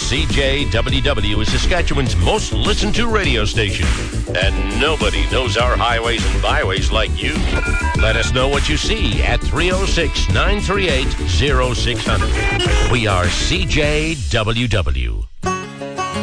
CJWW is Saskatchewan's most listened to radio station. And nobody knows our highways and byways like you. Let us know what you see at 306-938-0600. We are CJWW.